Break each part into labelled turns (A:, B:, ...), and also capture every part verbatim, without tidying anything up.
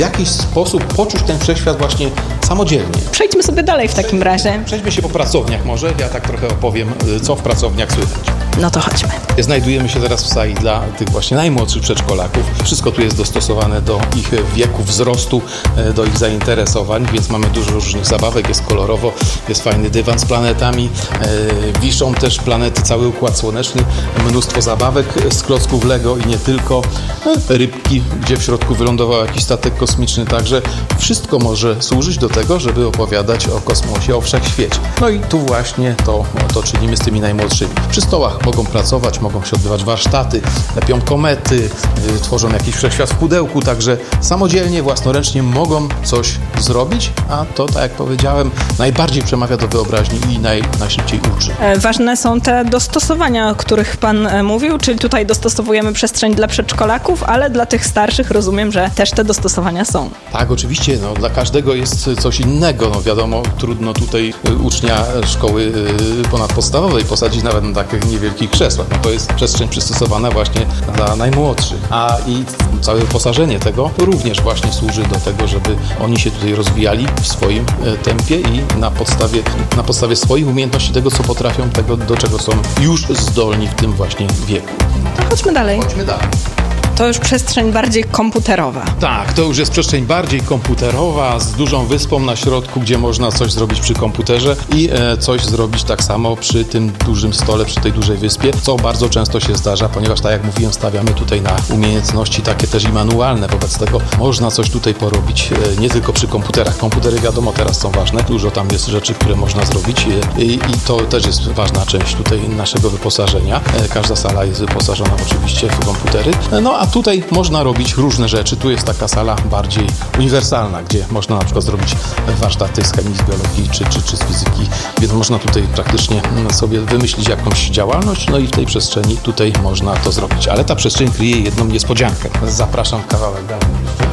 A: w jakiś sposób poczuć ten wszechświat właśnie samodzielnie.
B: Przejdźmy sobie dalej w takim razie.
A: Przejdźmy się po pracowniach może. Ja tak trochę opowiem, co w pracowniach słychać.
B: No to chodźmy.
A: Znajdujemy się teraz w sali dla tych właśnie najmłodszych przedszkolaków. Wszystko tu jest dostosowane do ich wieku, wzrostu, do ich zainteresowań, więc mamy dużo różnych zabawek, jest kolorowo, jest fajny dywan z planetami, e, wiszą też planety, cały układ słoneczny, mnóstwo zabawek z klocków Lego i nie tylko, e, rybki, gdzie w środku wylądował jakiś statek kosmiczny, także wszystko może służyć do tego, żeby opowiadać o kosmosie, o wszechświecie. No i tu właśnie to, to czynimy z tymi najmłodszymi. Przy stołach mogą pracować, mogą się odbywać warsztaty, lepią komety, yy, tworzą jakiś wszechświat w pudełku, także samodzielnie, własnoręcznie mogą coś zrobić, a to, tak jak powiedziałem, najbardziej przemawia do wyobraźni i naj, najszybciej uczy.
B: Ważne są te dostosowania, o których Pan mówił, czyli tutaj dostosowujemy przestrzeń dla przedszkolaków, ale dla tych starszych rozumiem, że też te dostosowania są.
A: Tak, oczywiście, no, dla każdego jest coś innego, no wiadomo, trudno tutaj ucznia szkoły ponadpodstawowej posadzić nawet na takich niewielkich krzesłach, no to jest przestrzeń przystosowana właśnie dla najmłodszych, a i całe wyposażenie tego również właśnie służy do tego, żeby oni się tutaj rozwijali w swoim tempie i na podstawie, na podstawie swoich umiejętności, tego co potrafią, tego do czego są już zdolni w tym właśnie wieku.
B: To chodźmy dalej.
A: Chodźmy dalej.
B: To już przestrzeń bardziej komputerowa.
A: Tak, to już jest przestrzeń bardziej komputerowa, z dużą wyspą na środku, gdzie można coś zrobić przy komputerze i e, coś zrobić tak samo przy tym dużym stole, przy tej dużej wyspie, co bardzo często się zdarza, ponieważ tak jak mówiłem, stawiamy tutaj na umiejętności takie też i manualne, wobec tego można coś tutaj porobić, e, nie tylko przy komputerach. Komputery wiadomo teraz są ważne, dużo tam jest rzeczy, które można zrobić e, i, i to też jest ważna część tutaj naszego wyposażenia. E, każda sala jest wyposażona oczywiście w komputery, e, no a tutaj można robić różne rzeczy. Tu jest taka sala bardziej uniwersalna, gdzie można na przykład zrobić warsztaty z chemii, z biologii czy, czy, czy z fizyki, więc można tutaj praktycznie sobie wymyślić jakąś działalność, no i w tej przestrzeni tutaj można to zrobić. Ale ta przestrzeń kryje jedną niespodziankę. Zapraszam kawałek dalej.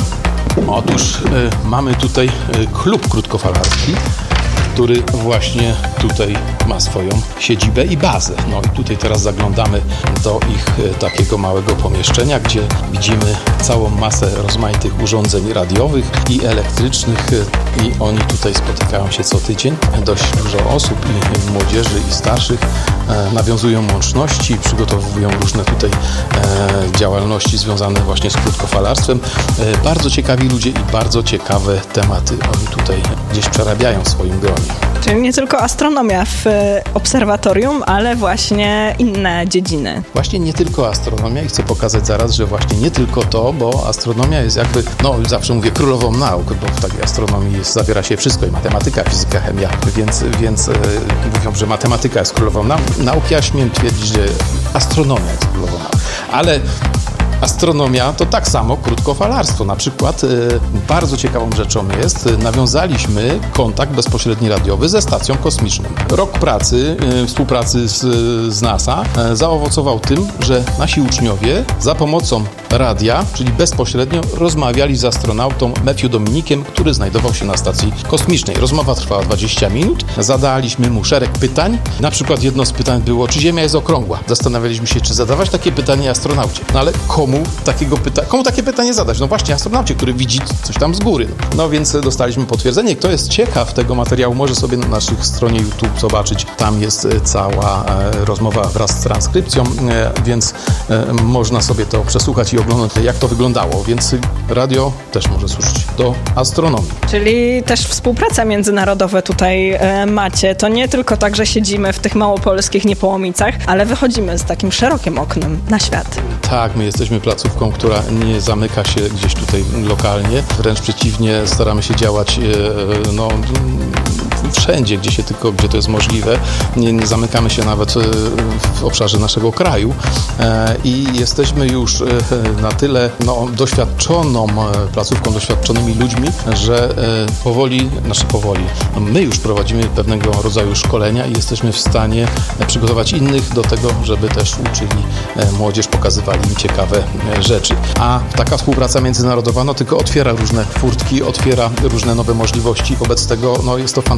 A: Otóż y, mamy tutaj y, klub krótkofalarski, który właśnie tutaj ma swoją siedzibę i bazę. No i tutaj teraz zaglądamy do ich e, takiego małego pomieszczenia, gdzie widzimy całą masę rozmaitych urządzeń radiowych i elektrycznych e, i oni tutaj spotykają się co tydzień. Dość dużo osób i, i młodzieży i starszych e, nawiązują łączności, przygotowują różne tutaj e, działalności związane właśnie z krótkofalarstwem. E, bardzo ciekawi ludzie i bardzo ciekawe tematy oni tutaj gdzieś przerabiają w swoim gronie.
B: Czyli nie tylko astronomia w obserwatorium, ale właśnie inne dziedziny.
A: Właśnie nie tylko astronomia i chcę pokazać zaraz, że właśnie nie tylko to, bo astronomia jest jakby, no zawsze mówię królową nauk, bo w takiej astronomii jest, zawiera się wszystko i matematyka, fizyka, chemia, więc, więc e, mówią, że matematyka jest królową nauk. Ja śmiem twierdzić, że astronomia jest królową nauk. Ale astronomia to tak samo krótkofalarstwo. Na przykład e, bardzo ciekawą rzeczą jest, e, nawiązaliśmy kontakt bezpośredni radiowy ze stacją kosmiczną. Rok pracy, e, współpracy z, z NASA e, zaowocował tym, że nasi uczniowie za pomocą radia, czyli bezpośrednio rozmawiali z astronautą Matthew Dominikiem, który znajdował się na stacji kosmicznej. Rozmowa trwała dwadzieścia minut. Zadaliśmy mu szereg pytań. Na przykład jedno z pytań było, czy Ziemia jest okrągła. Zastanawialiśmy się, czy zadawać takie pytanie astronaucie. No ale komu takiego pyta- komu takie pytanie zadać? No właśnie astronaucie, który widzi coś tam z góry. No więc dostaliśmy potwierdzenie. Kto jest ciekaw tego materiału, może sobie na naszej stronie YouTube zobaczyć. Tam jest cała e, rozmowa wraz z transkrypcją, e, więc e, można sobie to przesłuchać i oglądać, jak to wyglądało. Więc radio też może służyć do astronomii.
B: Czyli też współpraca międzynarodowa tutaj e, macie. To nie tylko tak, że siedzimy w tych małopolskich Niepołomicach, ale wychodzimy z takim szerokim oknem na świat.
A: Tak, my jesteśmy placówką, która nie zamyka się gdzieś tutaj lokalnie. Wręcz przeciwnie, staramy się działać e, no, wszędzie, gdzie się tylko, gdzie to jest możliwe. Nie, nie zamykamy się nawet w obszarze naszego kraju e, i jesteśmy już na tyle no, doświadczoną placówką, doświadczonymi ludźmi, że e, powoli, znaczy powoli, no, my już prowadzimy pewnego rodzaju szkolenia i jesteśmy w stanie przygotować innych do tego, żeby też uczyli e, młodzież, pokazywali im ciekawe e, rzeczy. A taka współpraca międzynarodowa no, tylko otwiera różne furtki, otwiera różne nowe możliwości. Wobec tego no, jest to fantastyczne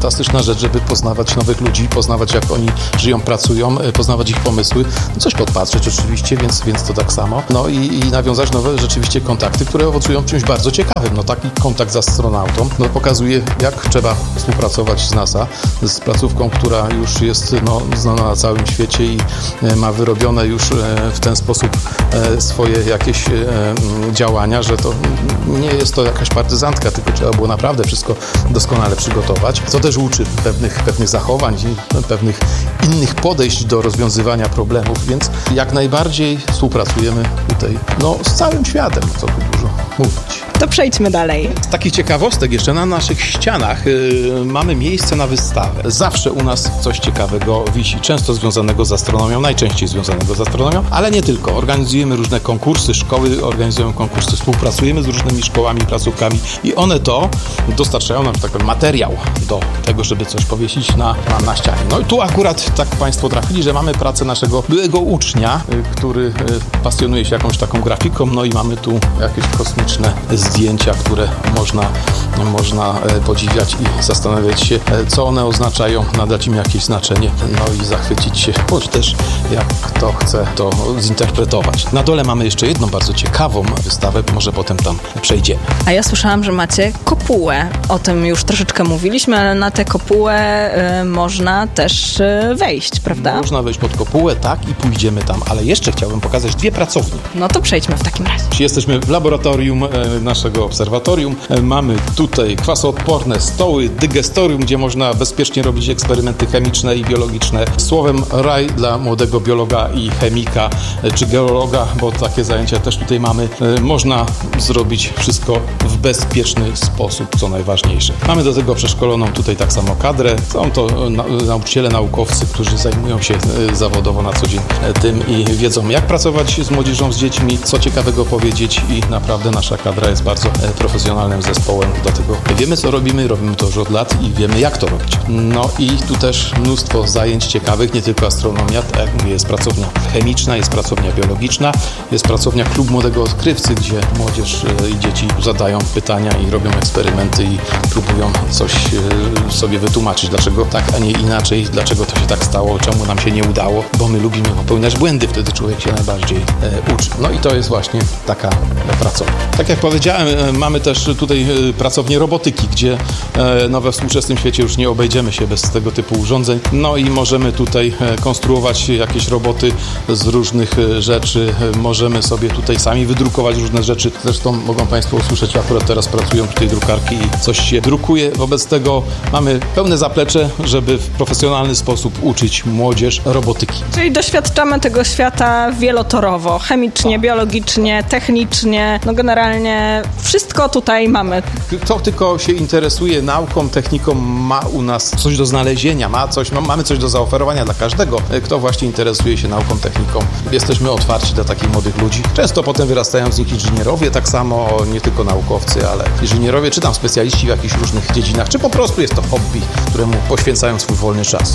A: fantastyczna rzecz, żeby poznawać nowych ludzi, poznawać jak oni żyją, pracują, poznawać ich pomysły, coś podpatrzeć oczywiście, więc, więc to tak samo. No i, i nawiązać nowe rzeczywiście kontakty, które owocują czymś bardzo ciekawym. No taki kontakt z astronautą no, pokazuje, jak trzeba współpracować z NASA, z placówką, która już jest no, znana na całym świecie i e, ma wyrobione już e, w ten sposób e, swoje jakieś e, działania, że to nie jest to jakaś partyzantka, tylko trzeba było naprawdę wszystko doskonale przygotować, co też uczy pewnych, pewnych zachowań i pewnych innych podejść do rozwiązywania problemów, więc jak najbardziej współpracujemy tutaj no, z całym światem, co tu dużo mówić.
B: To przejdźmy dalej.
A: Z takich ciekawostek jeszcze na naszych ścianach yy, mamy miejsce na wystawę. Zawsze u nas coś ciekawego wisi, często związanego z astronomią, najczęściej związanego z astronomią, ale nie tylko. Organizujemy różne konkursy, szkoły organizują konkursy, współpracujemy z różnymi szkołami, placówkami i one to dostarczają nam taki materiał do tego, żeby coś powiesić na, na, na ścianie. No i tu akurat tak Państwo trafili, że mamy pracę naszego byłego ucznia, yy, który yy, pasjonuje się jakąś taką grafiką, no i mamy tu jakieś kosmiczne zdjęcia, które można, można podziwiać i zastanawiać się, co one oznaczają, nadać im jakieś znaczenie, no i zachwycić się, bądź też jak kto chce to zinterpretować. Na dole mamy jeszcze jedną bardzo ciekawą wystawę, może potem tam przejdziemy.
B: A ja słyszałam, że macie kopułę. O tym już troszeczkę mówiliśmy, ale na tę kopułę y, można też y, wejść, prawda?
A: Można wejść pod kopułę, tak, i pójdziemy tam, ale jeszcze chciałbym pokazać dwie pracownie.
B: No to przejdźmy w takim razie.
A: Jesteśmy w laboratorium e, naszego obserwatorium. E, mamy tutaj kwasoodporne stoły, dygestorium, gdzie można bezpiecznie robić eksperymenty chemiczne i biologiczne. Słowem raj dla młodego biologa i chemika, e, czy geologa, bo takie zajęcia też tutaj mamy. E, można zrobić wszystko w bezpieczny sposób, co najważniejsze. Mamy do tego przeszkoloną tutaj tak samo kadrę. Są to na, nauczyciele, naukowcy, którzy zajmują się e, zawodowo na co dzień e, tym i wiedzą, jak pracować z młodzieżą, z dziećmi, co ciekawego powiedzieć i naprawdę nasza kadra jest bardzo e, profesjonalnym zespołem. Dlatego wiemy, co robimy, robimy to już od lat i wiemy, jak to robić. No i tu też mnóstwo zajęć ciekawych, nie tylko astronomia, tak jak mówię, jest pracownia chemiczna, jest pracownia biologiczna, jest pracownia Klub Młodego Odkrywcy, gdzie młodzież e, i dzieci zadają pytania i robią eksperymenty i próbują coś e, sobie wytłumaczyć, dlaczego tak, a nie inaczej, dlaczego to się tak stało, czemu nam się nie udało, bo my lubimy popełniać błędy, wtedy człowiek się najbardziej e, uczy. No i to jest właśnie taka pracownia. Tak jak powiedziałem, mamy też tutaj pracownię robotyki, gdzie no, we współczesnym świecie już nie obejdziemy się bez tego typu urządzeń. No i możemy tutaj konstruować jakieś roboty z różnych rzeczy. Możemy sobie tutaj sami wydrukować różne rzeczy. Zresztą mogą Państwo usłyszeć, akurat teraz pracują tutaj drukarki i coś się drukuje. Wobec tego mamy pełne zaplecze, żeby w profesjonalny sposób uczyć młodzież robotyki.
B: Czyli doświadczamy tego świata wielotorowo, chemicznie, biologicznie, technicznie, no generalnie wszystko tutaj mamy.
A: Kto tylko się interesuje nauką, techniką, ma u nas coś do znalezienia, ma coś, no, mamy coś do zaoferowania dla każdego, kto właśnie interesuje się nauką, techniką. Jesteśmy otwarci dla takich młodych ludzi. Często potem wyrastają z nich inżynierowie, tak samo nie tylko naukowcy, ale inżynierowie, czy tam specjaliści w jakichś różnych dziedzinach, czy po prostu jest to hobby, któremu poświęcają swój wolny czas.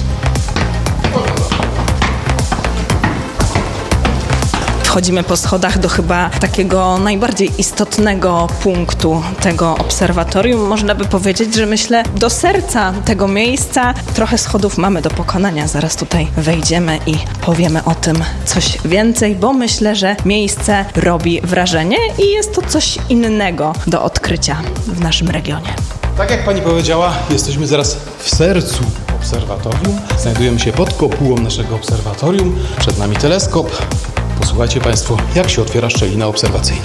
B: Wchodzimy po schodach do chyba takiego najbardziej istotnego punktu tego obserwatorium. Można by powiedzieć, że myślę do serca tego miejsca. Trochę schodów mamy do pokonania. Zaraz tutaj wejdziemy i powiemy o tym coś więcej, bo myślę, że miejsce robi wrażenie i jest to coś innego do odkrycia w naszym regionie.
A: Tak jak Pani powiedziała, jesteśmy zaraz w sercu obserwatorium. Znajdujemy się pod kopułą naszego obserwatorium. Przed nami teleskop. Posłuchajcie Państwo, jak się otwiera szczelina obserwacyjna.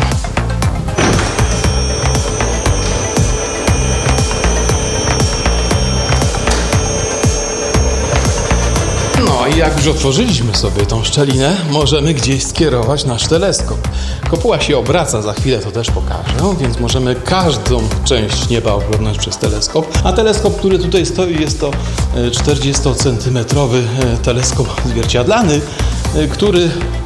A: No i jak już otworzyliśmy sobie tą szczelinę, możemy gdzieś skierować nasz teleskop. Kopuła się obraca, za chwilę to też pokażę, więc możemy każdą część nieba oglądać przez teleskop. A teleskop, który tutaj stoi, jest to czterdziestocentymetrowy teleskop zwierciadlany, który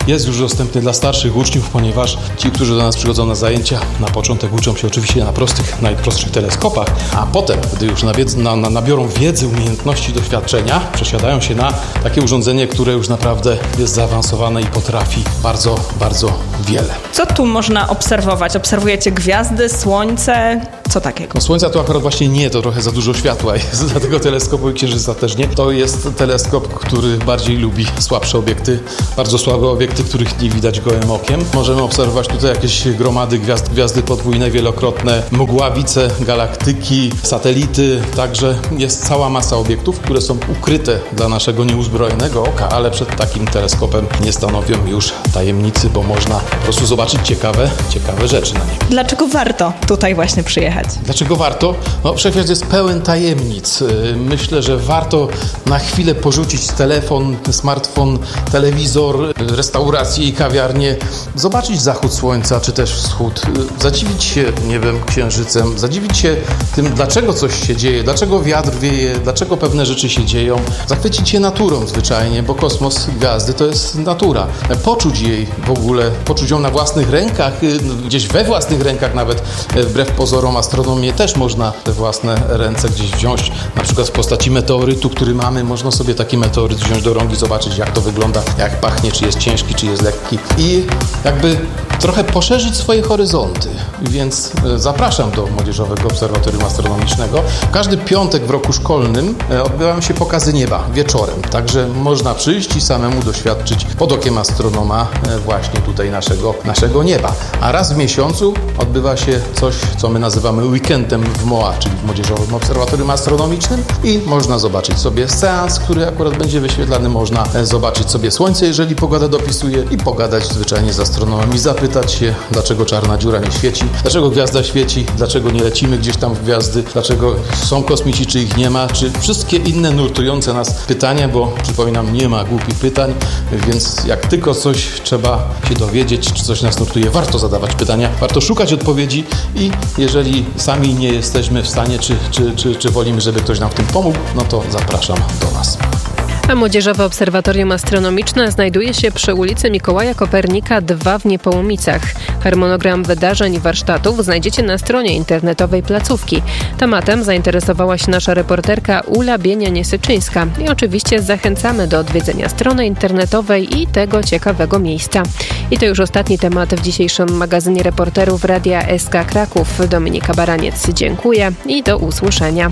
A: jest już dostępny dla starszych uczniów, ponieważ ci, którzy do nas przychodzą na zajęcia, na początek uczą się oczywiście na prostych, najprostszych teleskopach, a potem, gdy już nawiedz, na, na, nabiorą wiedzy, umiejętności, doświadczenia, przesiadają się na takie urządzenie, które już naprawdę jest zaawansowane i potrafi bardzo, bardzo wiele.
B: Co tu można obserwować? Obserwujecie gwiazdy, słońce? Co takiego?
A: No, słońca to akurat właśnie nie, to trochę za dużo światła jest dla tego teleskopu i księżyca też nie. To jest teleskop, który bardziej lubi słabsze obiekty, bardzo słabe obiekty, których nie widać gołym okiem. Możemy obserwować tutaj jakieś gromady gwiazd, gwiazdy podwójne, wielokrotne, mgławice, galaktyki, satelity, także jest cała masa obiektów, które są ukryte dla naszego nieuzbrojonego oka, ale przed takim teleskopem nie stanowią już tajemnicy, bo można po prostu zobaczyć ciekawe, ciekawe rzeczy na nim.
B: Dlaczego warto tutaj właśnie przyjechać?
A: Dlaczego warto? No, wszechświat jest pełen tajemnic. Myślę, że warto na chwilę porzucić telefon, smartfon, telewizor, restaurację i kawiarnię, zobaczyć zachód słońca, czy też wschód, zadziwić się, nie wiem, księżycem, zadziwić się tym, dlaczego coś się dzieje, dlaczego wiatr wieje, dlaczego pewne rzeczy się dzieją, zachwycić się naturą zwyczajnie, bo kosmos, gwiazdy to jest natura. Poczuć jej w ogóle, poczuć ją na własnych rękach, gdzieś we własnych rękach nawet, wbrew pozorom astronomię też można we własne ręce gdzieś wziąć, na przykład w postaci meteorytu, który mamy, można sobie taki meteoryt wziąć do rąk i zobaczyć, jak to wygląda, jak pachnie, czy jest ciężki, czy jest lekki i jakby trochę poszerzyć swoje horyzonty. Więc zapraszam do Młodzieżowego Obserwatorium Astronomicznego. Każdy piątek w roku szkolnym odbywają się pokazy nieba wieczorem, także można przyjść i samemu doświadczyć pod okiem astronoma właśnie tutaj naszego, naszego nieba. A raz w miesiącu odbywa się coś, co my nazywamy weekendem w M O A, czyli w Młodzieżowym Obserwatorium Astronomicznym i można zobaczyć sobie seans, który akurat będzie wyświetlany, można zobaczyć sobie słońce, jeżeli pogoda dopisuje i pogadać zwyczajnie z astronomem i zapytać się, dlaczego czarna dziura nie świeci, dlaczego gwiazda świeci, dlaczego nie lecimy gdzieś tam w gwiazdy, dlaczego są kosmici, czy ich nie ma, czy wszystkie inne nurtujące nas pytania, bo przypominam, nie ma głupich pytań, więc jak tylko coś trzeba się dowiedzieć, czy coś nas nurtuje, warto zadawać pytania, warto szukać odpowiedzi i jeżeli sami nie jesteśmy w stanie, czy, czy, czy, czy wolimy, żeby ktoś nam w tym pomógł, no to zapraszam do nas.
C: A Młodzieżowe Obserwatorium Astronomiczne znajduje się przy ulicy Mikołaja Kopernika dwa w Niepołomicach. Harmonogram wydarzeń i warsztatów znajdziecie na stronie internetowej placówki. Tematem zainteresowała się nasza reporterka Ula Bienia-Niesyczyńska i oczywiście zachęcamy do odwiedzenia strony internetowej i tego ciekawego miejsca. I to już ostatni temat w dzisiejszym magazynie reporterów Radia S K Kraków. Dominika Baraniec, dziękuję i do usłyszenia.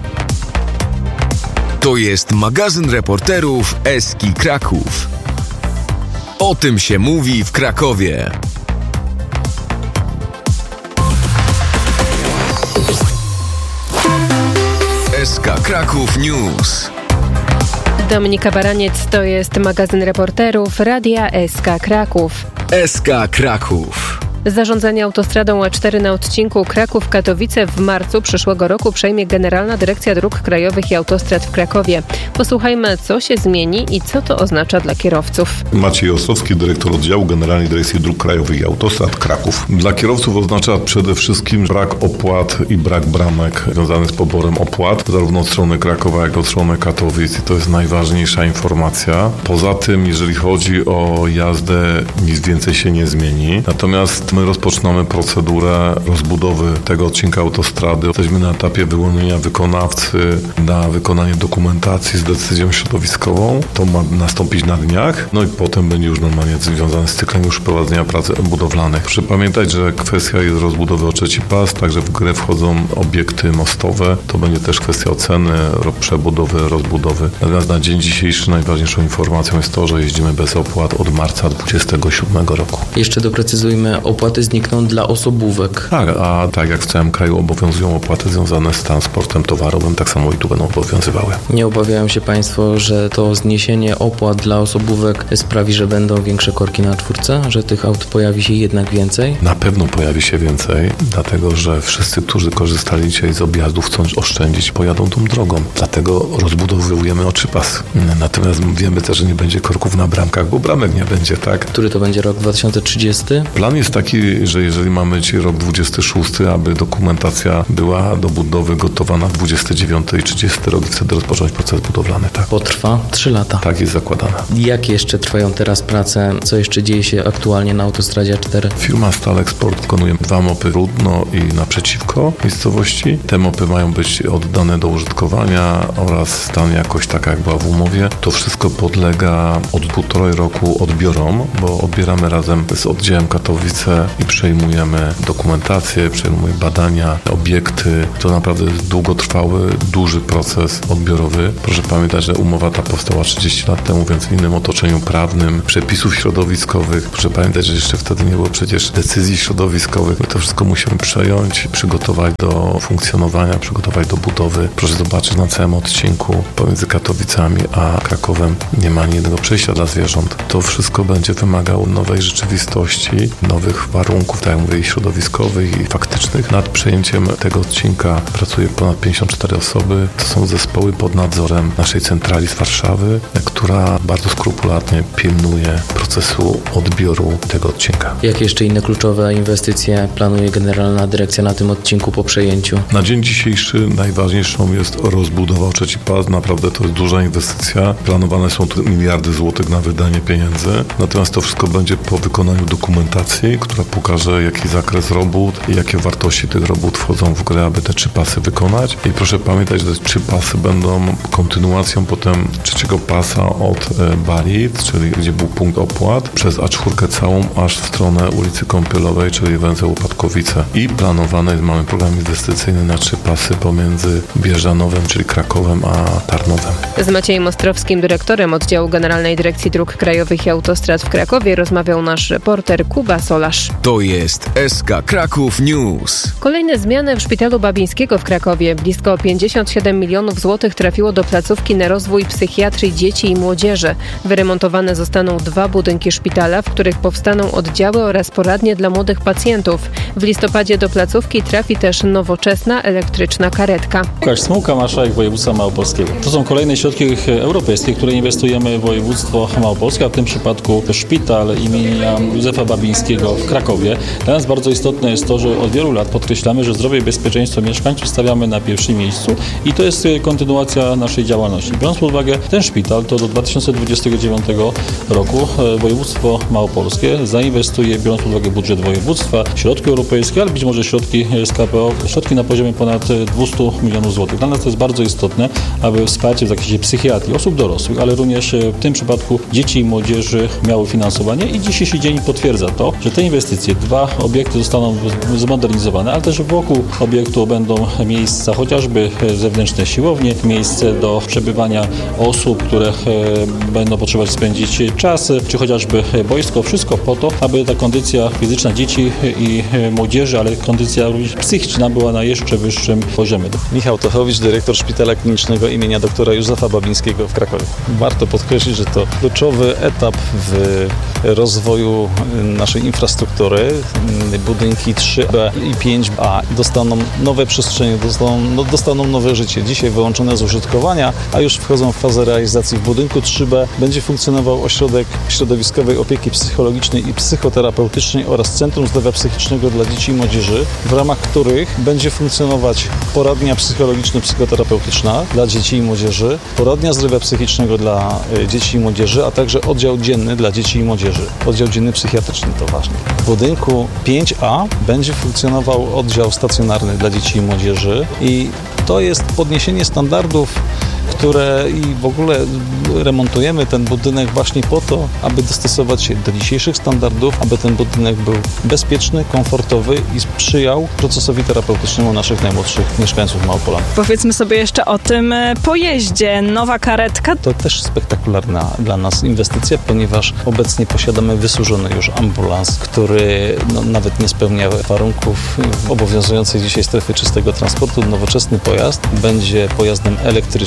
D: To jest magazyn reporterów S K Kraków. O tym się mówi w Krakowie. S K Kraków News.
C: Dominika Baraniec, to jest magazyn reporterów Radia S K Kraków.
D: S K Kraków.
C: Zarządzanie autostradą A cztery na odcinku Kraków-Katowice w marcu przyszłego roku przejmie Generalna Dyrekcja Dróg Krajowych i Autostrad w Krakowie. Posłuchajmy, co się zmieni i co to oznacza dla kierowców.
E: Maciej Ostrowski, dyrektor oddziału Generalnej Dyrekcji Dróg Krajowych i Autostrad Kraków. Dla kierowców oznacza przede wszystkim brak opłat i brak bramek związany z poborem opłat, zarówno od strony Krakowa, jak i od strony Katowic. I to jest najważniejsza informacja. Poza tym, jeżeli chodzi o jazdę, nic więcej się nie zmieni. Natomiast my rozpoczynamy procedurę rozbudowy tego odcinka autostrady. Jesteśmy na etapie wyłonienia wykonawcy na wykonanie dokumentacji z decyzją środowiskową. To ma nastąpić na dniach. No i potem będzie już normalnie związane z cyklem już prowadzenia prac budowlanych. Proszę pamiętać, że kwestia jest rozbudowy o trzeci pas, także w grę wchodzą obiekty mostowe. To będzie też kwestia oceny, przebudowy, rozbudowy. Natomiast na dzień dzisiejszy najważniejszą informacją jest to, że jeździmy bez opłat od marca dwudziestego siódmego roku.
F: Jeszcze doprecyzujmy, opłaty znikną dla osobówek.
E: Tak, a tak jak w całym kraju obowiązują opłaty związane z transportem towarowym, tak samo i tu będą obowiązywały.
F: Nie obawiają się Państwo, że to zniesienie opłat dla osobówek sprawi, że będą większe korki na czwórce? Że tych aut pojawi się jednak więcej?
E: Na pewno pojawi się więcej, dlatego że wszyscy, którzy korzystali dzisiaj z objazdów, chcą oszczędzić, pojadą tą drogą. Dlatego rozbudowujemy oczypas. Natomiast wiemy też, że nie będzie korków na bramkach, bo bramek nie będzie, tak?
F: Który to będzie rok dwa tysiące trzydziesty?
E: Plan jest taki, taki, że jeżeli mamy dzisiaj rok dwudziesty szósty, aby dokumentacja była do budowy gotowa na dwudziesty dziewiąty i trzydziesty rok i wtedy rozpocząć proces budowlany. Tak.
F: Potrwa trzy lata.
E: Tak jest zakładane.
F: Jak jeszcze trwają teraz prace? Co jeszcze dzieje się aktualnie na autostradzie A cztery?
E: Firma Stal Export wykonuje dwa mopy Rudno i naprzeciwko miejscowości. Te mopy mają być oddane do użytkowania oraz stan jakoś taka jak była w umowie. To wszystko podlega od półtorej roku odbiorom, bo odbieramy razem z oddziałem Katowice i przejmujemy dokumentację, przejmujemy badania, obiekty. To naprawdę jest długotrwały, duży proces odbiorowy. Proszę pamiętać, że umowa ta powstała trzydzieści lat temu, więc w innym otoczeniu prawnym, przepisów środowiskowych. Proszę pamiętać, że jeszcze wtedy nie było przecież decyzji środowiskowych. My to wszystko musimy przejąć, przygotować do funkcjonowania, przygotować do budowy. Proszę zobaczyć na całym odcinku pomiędzy Katowicami a Krakowem nie ma ani jednego przejścia dla zwierząt. To wszystko będzie wymagało nowej rzeczywistości, nowych warunków, tak jak mówię, i środowiskowych, i faktycznych. Nad przejęciem tego odcinka pracuje ponad pięćdziesiąt cztery osoby. To są zespoły pod nadzorem naszej centrali z Warszawy, która bardzo skrupulatnie pilnuje procesu odbioru tego odcinka.
F: Jakie jeszcze inne kluczowe inwestycje planuje Generalna Dyrekcja na tym odcinku po przejęciu?
E: Na dzień dzisiejszy najważniejszą jest rozbudowa trzeci pas. Naprawdę to jest duża inwestycja. Planowane są tu miliardy złotych na wydanie pieniędzy. Natomiast to wszystko będzie po wykonaniu dokumentacji, która pokaże, jaki zakres robót i jakie wartości tych robót wchodzą w grę, aby te trzy pasy wykonać. I proszę pamiętać, że te trzy pasy będą kontynuacją potem trzeciego pasa od Balic, czyli gdzie był punkt opłat, przez A cztery całą aż w stronę ulicy Kąpielowej, czyli węzeł Łopatkowice. I planowane jest, mamy program inwestycyjny na trzy pasy pomiędzy Bieżanowem, czyli Krakowem, a Tarnowem.
C: Z Maciejem Ostrowskim, dyrektorem oddziału Generalnej Dyrekcji Dróg Krajowych i Autostrad w Krakowie, rozmawiał nasz reporter Kuba Solarz.
D: To jest S K Kraków News.
C: Kolejne zmiany w Szpitalu Babińskiego w Krakowie. Blisko pięćdziesiąt siedem milionów złotych trafiło do placówki na rozwój psychiatrii dzieci i młodzieży. Wyremontowane zostaną dwa budynki szpitala, w których powstaną oddziały oraz poradnie dla młodych pacjentów. W listopadzie do placówki trafi też nowoczesna elektryczna karetka.
G: Łukasz Smułka, marszałek województwa małopolskiego. To są kolejne środki europejskie, które inwestujemy w województwo małopolskie, a w tym przypadku szpital imienia Józefa Babińskiego w Krakowie. Dla nas bardzo istotne jest to, że od wielu lat podkreślamy, że zdrowie i bezpieczeństwo mieszkańców stawiamy na pierwszym miejscu i to jest kontynuacja naszej działalności. Biorąc pod uwagę ten szpital, to do dwa tysiące dwudziestego dziewiątego roku województwo małopolskie zainwestuje, biorąc pod uwagę budżet województwa, środki europejskie, ale być może środki z K P O, środki na poziomie ponad dwieście milionów złotych. Dla nas to jest bardzo istotne, aby wsparcie w zakresie psychiatrii osób dorosłych, ale również w tym przypadku dzieci i młodzieży miało finansowanie i dzisiejszy dzień potwierdza to, że te inwestycje, dwa obiekty zostaną zmodernizowane, ale też wokół obiektu będą miejsca, chociażby zewnętrzne siłownie, miejsce do przebywania osób, które będą potrzebować spędzić czas, czy chociażby boisko, wszystko po to, aby ta kondycja fizyczna dzieci i młodzieży, ale kondycja również psychiczna była na jeszcze wyższym poziomie.
H: Michał Tochowicz, dyrektor Szpitala Klinicznego imienia doktora Józefa Babińskiego w Krakowie. Warto podkreślić, że to kluczowy etap w rozwoju naszej infrastruktury. Budynki trzy B i pięć A dostaną nowe przestrzenie, dostaną, no, dostaną nowe życie. Dzisiaj wyłączone z użytkowania, a już wchodzą w fazę realizacji. W budynku trzy B będzie funkcjonował ośrodek środowiskowej opieki psychologicznej i psychoterapeutycznej oraz Centrum Zdrowia Psychicznego dla Dzieci i Młodzieży, w ramach których będzie funkcjonować poradnia psychologiczno-psychoterapeutyczna dla dzieci i młodzieży, poradnia zdrowia psychicznego dla dzieci i młodzieży, a także oddział dzienny dla dzieci i młodzieży. Oddział dzienny psychiatryczny, to ważne. W budynku pięć A będzie funkcjonował oddział stacjonarny dla dzieci i młodzieży i to jest podniesienie standardów, które i w ogóle remontujemy ten budynek właśnie po to, aby dostosować się do dzisiejszych standardów, aby ten budynek był bezpieczny, komfortowy i sprzyjał procesowi terapeutycznemu naszych najmłodszych mieszkańców Małopolany.
B: Powiedzmy sobie jeszcze o tym pojeździe. Nowa karetka.
H: To też spektakularna dla nas inwestycja, ponieważ obecnie posiadamy wysłużony już ambulans, który no, nawet nie spełnia warunków obowiązującej dzisiaj strefy czystego transportu. Nowoczesny pojazd będzie pojazdem elektrycznym,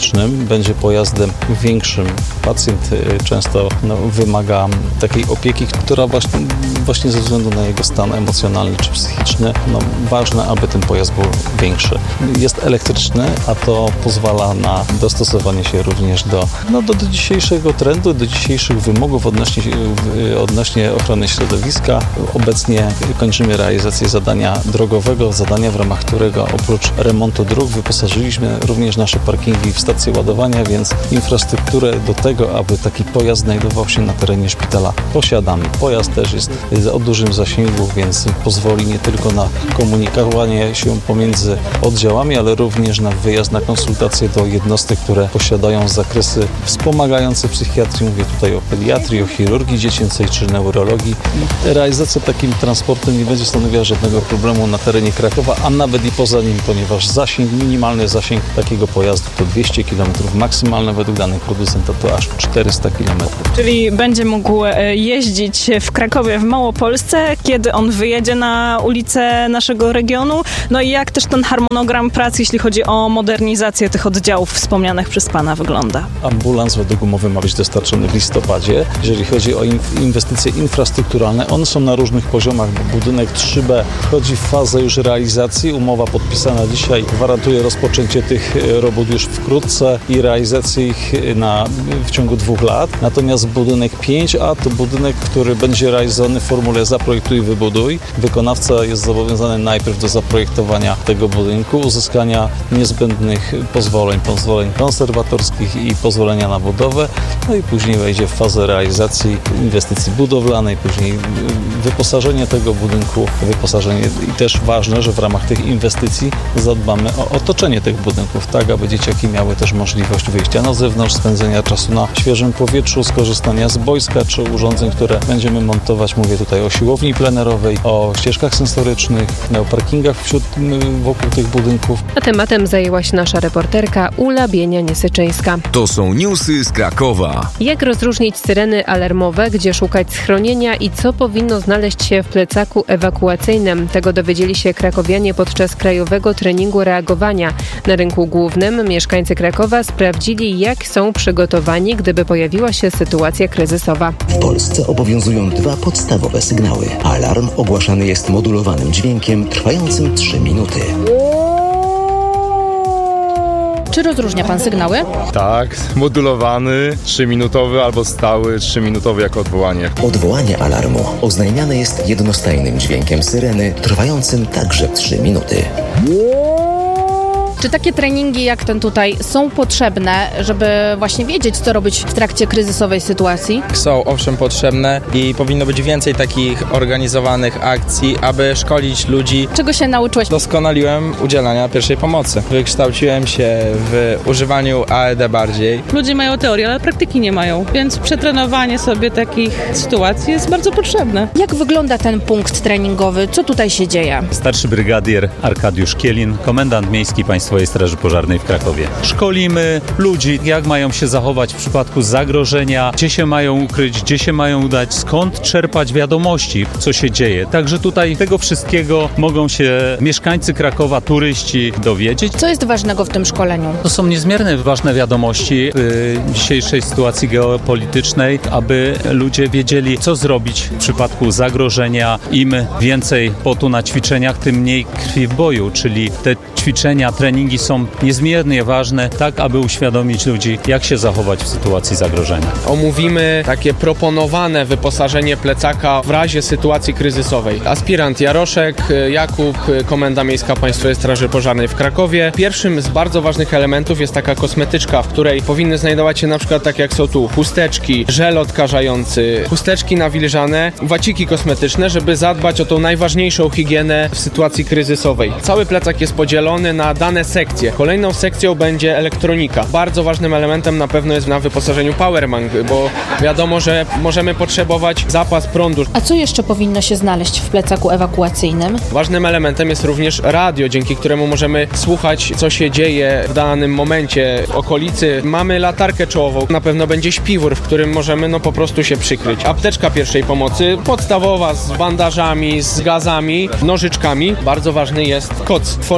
H: będzie pojazdem większym. Pacjent często no, wymaga takiej opieki, która właśnie, właśnie ze względu na jego stan emocjonalny czy psychiczny, no, ważne, aby ten pojazd był większy. Jest elektryczny, a to pozwala na dostosowanie się również do, no, do, do dzisiejszego trendu, do dzisiejszych wymogów odnośnie, odnośnie ochrony środowiska. Obecnie kończymy realizację zadania drogowego, zadania, w ramach którego oprócz remontu dróg wyposażyliśmy również nasze parkingi w stacje ładowania, więc infrastrukturę do tego, aby taki pojazd znajdował się na terenie szpitala, posiadamy. Pojazd też jest o dużym zasięgu, więc pozwoli nie tylko na komunikowanie się pomiędzy oddziałami, ale również na wyjazd na konsultacje do jednostek, które posiadają zakresy wspomagające psychiatrii. Mówię tutaj o pediatrii, o chirurgii dziecięcej czy neurologii. Realizacja takim transportem nie będzie stanowiła żadnego problemu na terenie Krakowa, a nawet i poza nim, ponieważ zasięg, minimalny zasięg takiego pojazdu to dwieście kilometrów, maksymalne według danych producenta to aż czterysta kilometrów.
B: Czyli będzie mógł jeździć w Krakowie, w Małopolsce, kiedy on wyjedzie na ulicę naszego regionu. No i jak też ten harmonogram prac, jeśli chodzi o modernizację tych oddziałów wspomnianych przez Pana, wygląda?
H: Ambulans według umowy ma być dostarczony w listopadzie. Jeżeli chodzi o inwestycje infrastrukturalne, one są na różnych poziomach. Budynek trzy B wchodzi w fazę już realizacji. Umowa podpisana dzisiaj gwarantuje rozpoczęcie tych robót już wkrótce i realizację ich na, w ciągu dwóch lat. Natomiast budynek pięć A to budynek, który będzie realizowany w formule zaprojektuj, wybuduj. Wykonawca jest zobowiązany najpierw do zaprojektowania tego budynku, uzyskania niezbędnych pozwoleń, pozwoleń konserwatorskich i pozwolenia na budowę, no i później wejdzie w fazę realizacji inwestycji budowlanej, później wyposażenie tego budynku, wyposażenie i też ważne, że w ramach tych inwestycji zadbamy o otoczenie tych budynków, tak aby dzieciaki miały też możliwość wyjścia na zewnątrz, spędzenia czasu na świeżym powietrzu, skorzystania z boiska czy urządzeń, które będziemy montować. Mówię tutaj o siłowni plenerowej, o ścieżkach sensorycznych, o parkingach wśród, wokół tych budynków.
C: A tematem zajęła się nasza reporterka Ula Bienia-Niesyczyńska.
D: To są newsy z Krakowa.
C: Jak rozróżnić syreny alarmowe, gdzie szukać schronienia i co powinno znaleźć się w plecaku ewakuacyjnym? Tego dowiedzieli się krakowianie podczas krajowego treningu reagowania. Na rynku głównym mieszkańcy Krakowa sprawdzili, jak są przygotowani, gdyby pojawiła się sytuacja kryzysowa.
I: W Polsce obowiązują dwa podstawowe sygnały. Alarm ogłaszany jest modulowanym dźwiękiem trwającym trzy minuty.
J: Czy rozróżnia Pan sygnały?
K: Tak, modulowany, trzyminutowy albo stały, trzyminutowy jako odwołanie.
I: Odwołanie alarmu oznajmiane jest jednostajnym dźwiękiem syreny, trwającym także trzy minuty.
J: Czy takie treningi jak ten tutaj są potrzebne, żeby właśnie wiedzieć, co robić w trakcie kryzysowej sytuacji?
L: Są owszem potrzebne i powinno być więcej takich organizowanych akcji, aby szkolić ludzi.
J: Czego się nauczyłeś?
L: Doskonaliłem udzielania pierwszej pomocy. Wykształciłem się w używaniu A E D bardziej.
M: Ludzie mają teorię, ale praktyki nie mają, więc przetrenowanie sobie takich sytuacji jest bardzo potrzebne.
J: Jak wygląda ten punkt treningowy? Co tutaj się dzieje?
N: Starszy brygadier Arkadiusz Kielin, komendant miejski Państwowej Straży Pożarnej w Krakowie. Szkolimy ludzi, jak mają się zachować w przypadku zagrożenia, gdzie się mają ukryć, gdzie się mają udać, skąd czerpać wiadomości, co się dzieje. Także tutaj tego wszystkiego mogą się mieszkańcy Krakowa, turyści dowiedzieć.
J: Co jest ważnego w tym szkoleniu?
N: To są niezmiernie ważne wiadomości w dzisiejszej sytuacji geopolitycznej, aby ludzie wiedzieli, co zrobić w przypadku zagrożenia. Im więcej potu na ćwiczeniach, tym mniej krwi w boju, czyli te ćwiczenia, treningi są niezmiernie ważne, tak aby uświadomić ludzi, jak się zachować w sytuacji zagrożenia.
O: Omówimy takie proponowane wyposażenie plecaka w razie sytuacji kryzysowej. Aspirant Jaroszek, Jakub, Komenda Miejska Państwowej Straży Pożarnej w Krakowie. Pierwszym z bardzo ważnych elementów jest taka kosmetyczka, w której powinny znajdować się na przykład tak jak są tu chusteczki, żel odkażający, chusteczki nawilżane, waciki kosmetyczne, żeby zadbać o tą najważniejszą higienę w sytuacji kryzysowej. Cały plecak jest podzielony na dane sekcje. Kolejną sekcją będzie elektronika. Bardzo ważnym elementem na pewno jest na wyposażeniu powerbank, bo wiadomo, że możemy potrzebować zapas prądu.
J: A co jeszcze powinno się znaleźć w plecaku ewakuacyjnym?
O: Ważnym elementem jest również radio, dzięki któremu możemy słuchać, co się dzieje w danym momencie w okolicy. Mamy latarkę czołową, na pewno będzie śpiwór, w którym możemy no po prostu się przykryć. Apteczka pierwszej pomocy, podstawowa z bandażami, z gazami, nożyczkami. Bardzo ważny jest koc, folia N R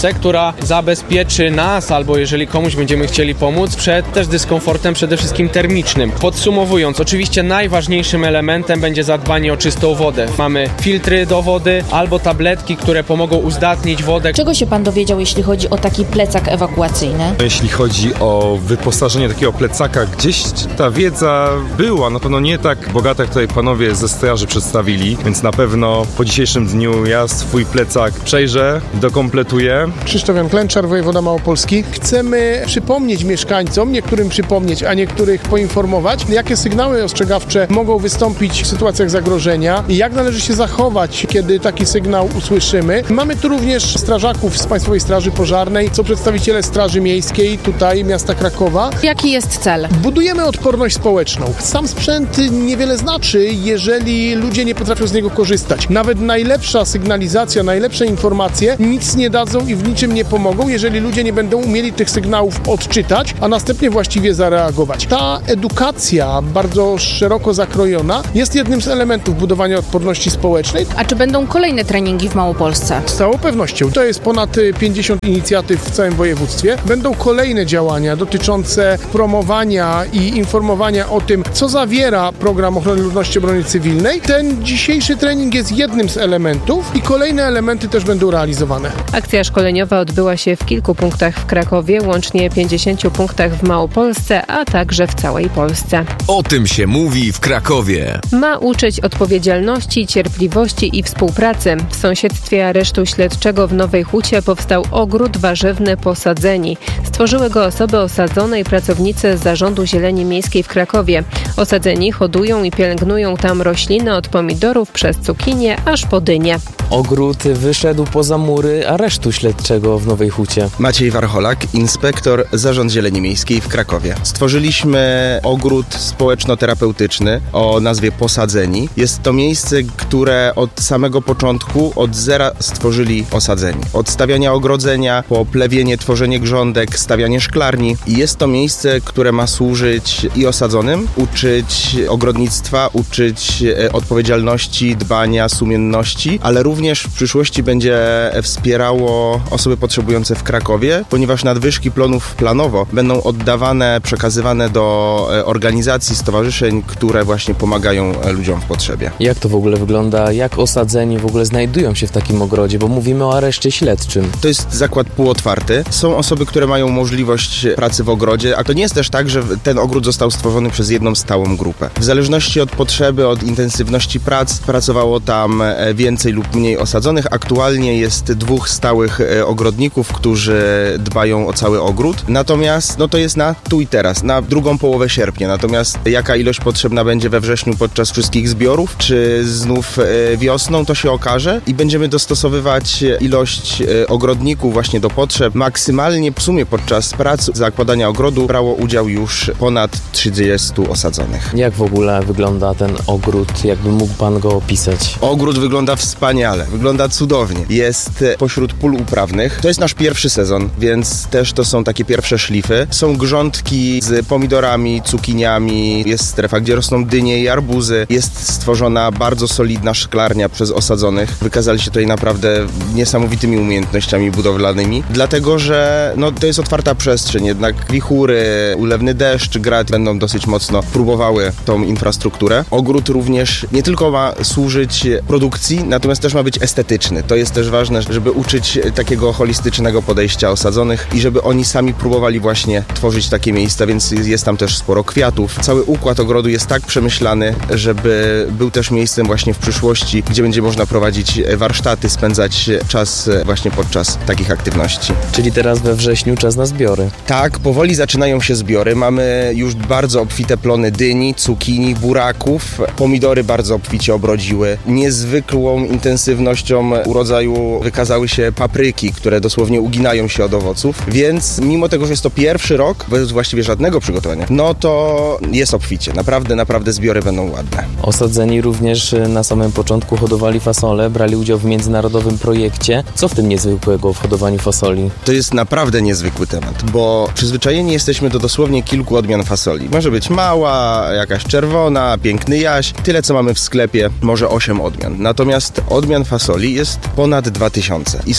O: pomocy, która zabezpieczy nas, albo jeżeli komuś będziemy chcieli pomóc, przed też dyskomfortem przede wszystkim termicznym. Podsumowując, oczywiście najważniejszym elementem będzie zadbanie o czystą wodę. Mamy filtry do wody albo tabletki, które pomogą uzdatnić wodę.
J: Czego się pan dowiedział, jeśli chodzi o taki plecak ewakuacyjny?
K: Jeśli chodzi o wyposażenie takiego plecaka, gdzieś ta wiedza była, na pewno nie tak bogata, jak tutaj panowie ze straży przedstawili, więc na pewno po dzisiejszym dniu ja swój plecak przejrzę, dokompletuję.
P: Krzysztof Jan Klęczar, wojewoda małopolski. Chcemy przypomnieć mieszkańcom, niektórym przypomnieć, a niektórych poinformować, jakie sygnały ostrzegawcze mogą wystąpić w sytuacjach zagrożenia i jak należy się zachować, kiedy taki sygnał usłyszymy. Mamy tu również strażaków z Państwowej Straży Pożarnej, są przedstawiciele Straży Miejskiej tutaj miasta Krakowa.
J: Jaki jest cel?
P: Budujemy odporność społeczną. Sam sprzęt niewiele znaczy, jeżeli ludzie nie potrafią z niego korzystać. Nawet najlepsza sygnalizacja, najlepsze informacje nic nie dadzą i w niczym nie pomogą, jeżeli ludzie nie będą umieli tych sygnałów odczytać, a następnie właściwie zareagować. Ta edukacja, bardzo szeroko zakrojona, jest jednym z elementów budowania odporności społecznej.
J: A czy będą kolejne treningi w Małopolsce?
P: Z całą pewnością. To jest ponad pięćdziesiąt inicjatyw w całym województwie. Będą kolejne działania dotyczące promowania i informowania o tym, co zawiera program ochrony ludności i obrony cywilnej. Ten dzisiejszy trening jest jednym z elementów i kolejne elementy też będą realizowane.
C: Akcja szkoleniowa odbyła się w kilku punktach w Krakowie, łącznie pięćdziesięciu punktach w Małopolsce, a także w całej Polsce.
D: O tym się mówi w Krakowie.
C: Ma uczyć odpowiedzialności, cierpliwości i współpracy. W sąsiedztwie aresztu śledczego w Nowej Hucie powstał ogród warzywny Posadzeni. Stworzyły go osoby osadzone i pracownicy Zarządu Zieleni Miejskiej w Krakowie. Osadzeni hodują i pielęgnują tam rośliny od pomidorów przez cukinię aż po dynię.
F: Ogród wyszedł poza mury aresztu śledczego w Nowej Hucie.
Q: Maciej Warcholak, inspektor Zarząd Zieleni Miejskiej w Krakowie. Stworzyliśmy ogród społeczno-terapeutyczny o nazwie Posadzeni. Jest to miejsce, które od samego początku, od zera stworzyli osadzeni. Od stawiania ogrodzenia, po plewienie, tworzenie grządek, stawianie szklarni. I jest to miejsce, które ma służyć i osadzonym, uczyć ogrodnictwa, uczyć odpowiedzialności, dbania, sumienności, ale również w przyszłości będzie wspierało osoby potrzebujące w Krakowie, ponieważ nadwyżki plonów planowo będą oddawane, przekazywane do organizacji, stowarzyszeń, które właśnie pomagają ludziom w potrzebie.
F: Jak to w ogóle wygląda? Jak osadzeni w ogóle znajdują się w takim ogrodzie? Bo mówimy o areszcie śledczym.
Q: To jest zakład półotwarty. Są osoby, które mają możliwość pracy w ogrodzie, a to nie jest też tak, że ten ogród został stworzony przez jedną stałą grupę. W zależności od potrzeby, od intensywności prac, pracowało tam więcej lub mniej osadzonych. Aktualnie jest dwóch stałych ogrodników, którzy dbają o cały ogród. Natomiast no to jest na tu i teraz, na drugą połowę sierpnia. Natomiast jaka ilość potrzebna będzie we wrześniu podczas wszystkich zbiorów, czy znów wiosną, to się okaże i będziemy dostosowywać ilość ogrodników właśnie do potrzeb. Maksymalnie w sumie podczas prac zakładania ogrodu brało udział już ponad trzydziestu osadzonych.
F: Jak w ogóle wygląda ten ogród? Jakby mógł pan go opisać?
Q: Ogród wygląda wspaniale, wygląda cudownie. Jest pośród pól uprawnych. To jest nasz pierwszy sezon, więc też to są takie pierwsze szlify. Są grządki z pomidorami, cukiniami, jest strefa, gdzie rosną dynie i arbuzy. Jest stworzona bardzo solidna szklarnia przez osadzonych. Wykazali się tutaj naprawdę niesamowitymi umiejętnościami budowlanymi, dlatego że no, to jest otwarta przestrzeń, jednak wichury, ulewny deszcz, grad będą dosyć mocno próbowały tą infrastrukturę. Ogród również nie tylko ma służyć produkcji, natomiast też ma być estetyczny. To jest też ważne, żeby uczyć takiego holistycznego podejścia osadzonych i żeby oni sami próbowali właśnie tworzyć takie miejsca, więc jest tam też sporo kwiatów. Cały układ ogrodu jest tak przemyślany, żeby był też miejscem właśnie w przyszłości, gdzie będzie można prowadzić warsztaty, spędzać czas właśnie podczas takich aktywności.
F: Czyli teraz we wrześniu czas na zbiory.
Q: Tak, powoli zaczynają się zbiory. Mamy już bardzo obfite plony dyni, cukinii, buraków. Pomidory bardzo obficie obrodziły. Niezwykłą intensywnością urodzaju wykazały się papryki, które dosłownie uginają się od owoców, więc mimo tego, że jest to pierwszy rok, bez właściwie żadnego przygotowania, no to jest obficie. Naprawdę, naprawdę zbiory będą ładne.
F: Osadzeni również na samym początku hodowali fasole, brali udział w międzynarodowym projekcie. Co w tym niezwykłego w hodowaniu fasoli?
Q: To jest naprawdę niezwykły temat, bo przyzwyczajeni jesteśmy do dosłownie kilku odmian fasoli. Może być mała, jakaś czerwona, piękny jaś. Tyle, co mamy w sklepie, może osiem odmian. Natomiast odmian fasoli jest ponad dwa tysiące. I są to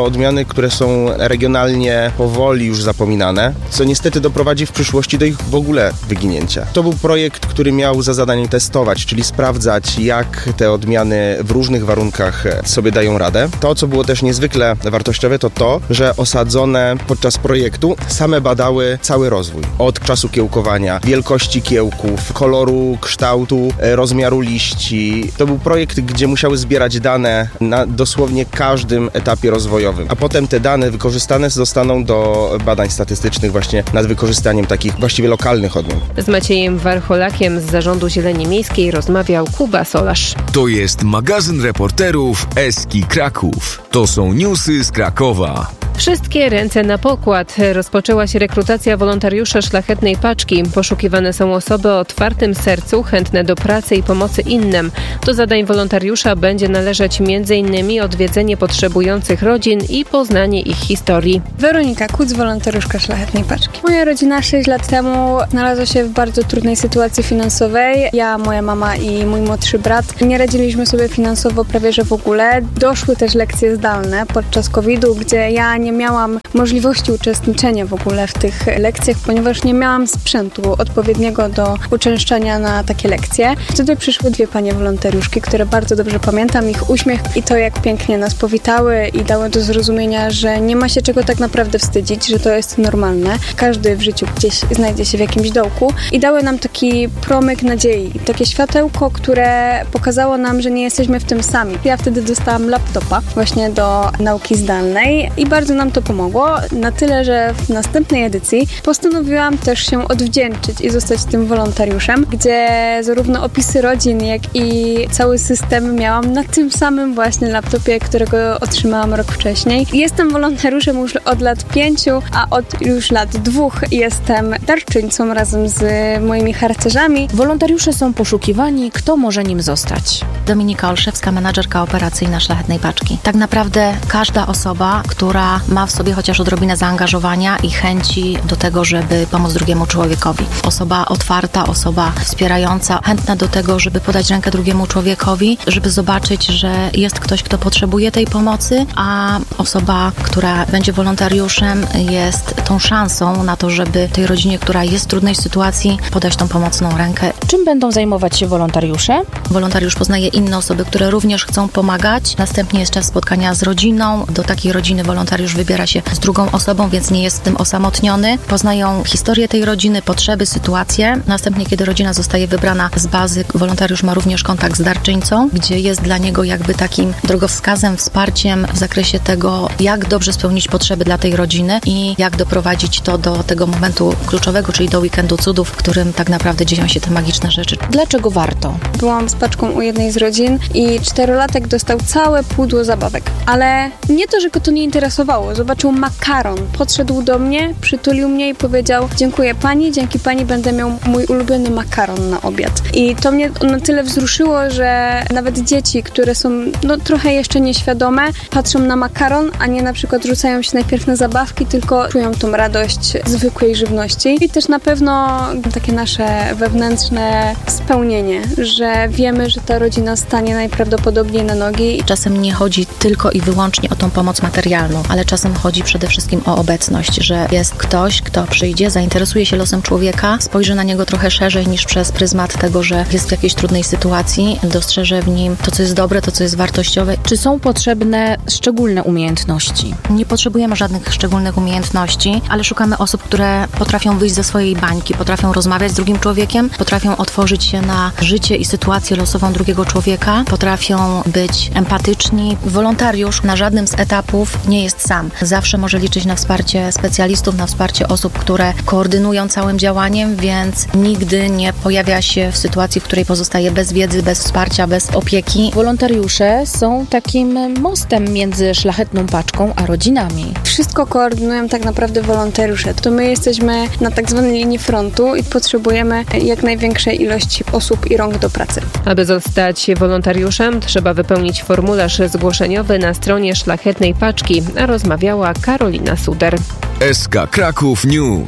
Q: to odmiany, które są regionalnie powoli już zapominane, co niestety doprowadzi w przyszłości do ich w ogóle wyginięcia. To był projekt, który miał za zadanie testować, czyli sprawdzać, jak te odmiany w różnych warunkach sobie dają radę. To, co było też niezwykle wartościowe, to to, że osadzone podczas projektu same badały cały rozwój. Od czasu kiełkowania, wielkości kiełków, koloru, kształtu, rozmiaru liści. To był projekt, gdzie musiały zbierać dane na dosłownie każdym etapie rozwojowym. A potem te dane wykorzystane zostaną do badań statystycznych właśnie nad wykorzystaniem takich właściwie lokalnych odmian.
C: Z Maciejem Warcholakiem z Zarządu Zieleni Miejskiej rozmawiał Kuba Solarz.
D: To jest magazyn reporterów Eski Kraków. To są newsy z Krakowa.
C: Wszystkie ręce na pokład. Rozpoczęła się rekrutacja wolontariuszy Szlachetnej Paczki. Poszukiwane są osoby o otwartym sercu, chętne do pracy i pomocy innym. Do zadań wolontariusza będzie należeć między innymi odwiedzenie potrzebujących rodzin i poznanie ich historii.
R: Weronika Kuc, wolontariuszka Szlachetnej Paczki. Moja rodzina sześć lat temu znalazła się w bardzo trudnej sytuacji finansowej. Ja, moja mama i mój młodszy brat nie radziliśmy sobie finansowo prawie że w ogóle. Doszły też lekcje zdalne podczas kowida, gdzie ja nie miałam możliwości uczestniczenia w ogóle w tych lekcjach, ponieważ nie miałam sprzętu odpowiedniego do uczęszczania na takie lekcje. Wtedy przyszły dwie panie wolontariuszki, które bardzo dobrze pamiętam, ich uśmiech i to, jak pięknie nas powitały i dały do zrozumienia, że nie ma się czego tak naprawdę wstydzić, że to jest normalne. Każdy w życiu gdzieś znajdzie się w jakimś dołku i dały nam taki promyk nadziei, takie światełko, które pokazało nam, że nie jesteśmy w tym sami. Ja wtedy dostałam laptopa właśnie do nauki zdalnej i bardzo nam to pomogło, na tyle, że w następnej edycji postanowiłam też się odwdzięczyć i zostać tym wolontariuszem, gdzie zarówno opisy rodzin, jak i cały system miałam na tym samym właśnie laptopie, którego otrzymałam rok wcześniej. Jestem wolontariuszem już od lat pięciu, a od już lat dwóch jestem darczyńcą razem z moimi harcerzami.
J: Wolontariusze są poszukiwani, kto może nim zostać?
S: Dominika Olszewska, menadżerka operacyjna Szlachetnej Paczki. Tak naprawdę każda osoba, która ma w sobie chociaż odrobinę zaangażowania i chęci do tego, żeby pomóc drugiemu człowiekowi. Osoba otwarta, osoba wspierająca, chętna do tego, żeby podać rękę drugiemu człowiekowi, żeby zobaczyć, że jest ktoś, kto potrzebuje tej pomocy, a osoba, która będzie wolontariuszem, jest tą szansą na to, żeby tej rodzinie, która jest w trudnej sytuacji, podać tą pomocną rękę.
J: Czym będą zajmować się wolontariusze?
S: Wolontariusz poznaje inne osoby, które również chcą pomagać. Następnie jest czas spotkania z rodziną. Do takiej rodziny wolontariusz wybiera się z drugą osobą, więc nie jest tym osamotniony. Poznają historię tej rodziny, potrzeby, sytuacje. Następnie, kiedy rodzina zostaje wybrana z bazy, wolontariusz ma również kontakt z darczyńcą, gdzie jest dla niego jakby takim drogowskazem, wsparciem w zakresie tego, jak dobrze spełnić potrzeby dla tej rodziny i jak doprowadzić to do tego momentu kluczowego, czyli do weekendu cudów, w którym tak naprawdę dzieją się te magiczne rzeczy.
J: Dlaczego warto?
R: Byłam z paczką u jednej z rodzin i czterolatek dostał całe pudło zabawek. Ale nie to, że go to nie interesowało. Zobaczył makaron. Podszedł do mnie, przytulił mnie i powiedział: dziękuję pani, dzięki pani będę miał mój ulubiony makaron na obiad. I to mnie na tyle wzruszyło, że nawet dzieci, które są no, trochę jeszcze nieświadome, patrzą na makaron, a nie na przykład rzucają się najpierw na zabawki, tylko czują tą radość zwykłej żywności. I też na pewno takie nasze wewnętrzne spełnienie, że wiemy, że ta rodzina stanie najprawdopodobniej na nogi.
S: Czasem nie chodzi tylko i wyłącznie o tą pomoc materialną, ale czasem chodzi przede wszystkim o obecność, że jest ktoś, kto przyjdzie, zainteresuje się losem człowieka, spojrzy na niego trochę szerzej niż przez pryzmat tego, że jest w jakiejś trudnej sytuacji, dostrzeże w nim to, co jest dobre, to, co jest wartościowe.
J: Czy są potrzebne szczególne umiejętności?
S: Nie potrzebujemy żadnych szczególnych umiejętności, ale szukamy osób, które potrafią wyjść ze swojej bańki, potrafią rozmawiać z drugim człowiekiem, potrafią otworzyć się na życie i sytuację losową drugiego człowieka, potrafią być empatyczni. Wolontariusz na żadnym z etapów nie jest sam. Zawsze może liczyć na wsparcie specjalistów, na wsparcie osób, które koordynują całym działaniem, więc nigdy nie pojawia się w sytuacji, w której pozostaje bez wiedzy, bez wsparcia, bez opieki.
J: Wolontariusze są takim mostem między Szlachetną Paczką a rodzinami.
R: Wszystko koordynują tak naprawdę wolontariusze. To my jesteśmy na tak zwanej linii frontu i potrzebujemy jak największej ilości osób i rąk do pracy.
C: Aby zostać wolontariuszem, trzeba wypełnić formularz zgłoszeniowy na stronie Szlachetnej Paczki, a rozmawiała Karolina Suder.
D: S K Kraków News.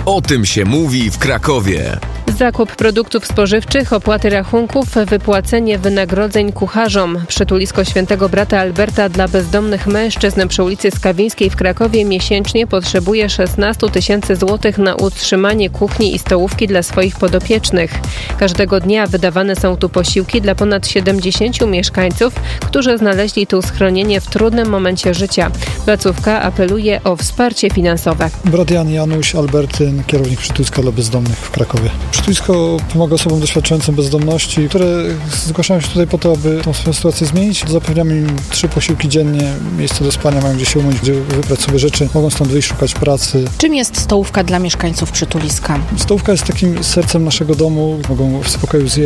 D: O tym się mówi w Krakowie.
C: Zakup produktów spożywczych, opłaty rachunków, wypłacenie wynagrodzeń kucharzom. Przytulisko Świętego Brata Alberta dla bezdomnych mężczyzn przy ulicy Skawińskiej w Krakowie miesięcznie potrzebuje szesnaście tysięcy złotych na utrzymanie kuchni i stołówki dla swoich podopiecznych. Każdego dnia wydawane są tu posiłki dla ponad siedemdziesięciu mieszkańców, którzy znaleźli tu schronienie w trudnym momencie życia. Placówka apeluje o wsparcie finansowe.
T: Brat Jan Janusz Albertyn, kierownik Przytuliska dla bezdomnych w Krakowie. Przytulisko pomaga osobom doświadczającym bezdomności, które zgłaszają się tutaj po to, aby tą swoją sytuację zmienić. Zapewniamy im trzy posiłki dziennie, miejsce do spania, mają gdzie się umyć, gdzie wybrać sobie rzeczy, mogą stąd wyjść, szukać pracy.
J: Czym jest stołówka dla mieszkańców Przytuliska?
T: Stołówka jest takim sercem naszego domu, mogą w spokoju zjeść.